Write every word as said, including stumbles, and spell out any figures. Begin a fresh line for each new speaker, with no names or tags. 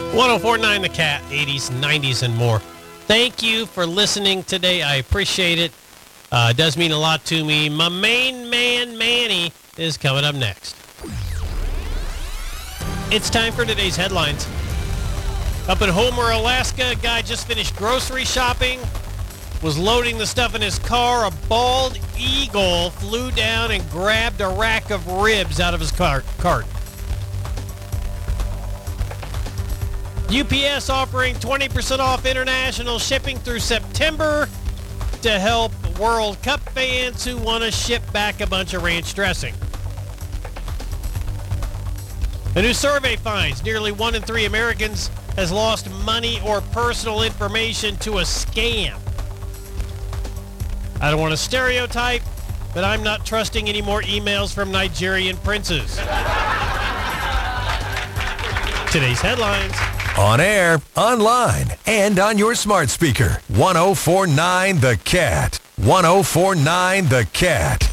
one oh four point nine The Cat, eighties, nineties, and more. Thank you for listening today. I appreciate it. Uh, it does mean a lot to me. My main man, Manny, is coming up next. It's time for today's headlines. Up in Homer, Alaska, a guy just finished grocery shopping, was loading the stuff in his car. A bald eagle flew down and grabbed a rack of ribs out of his car- cart. U P S offering twenty percent off international shipping through September to help World Cup fans who want to ship back a bunch of ranch dressing. A new survey finds nearly one in three Americans has lost money or personal information to a scam. I don't want to stereotype, but I'm not trusting any more emails from Nigerian princes. Today's headlines.
On air, online, and on your smart speaker. one oh four point nine The Cat. one oh four point nine The Cat.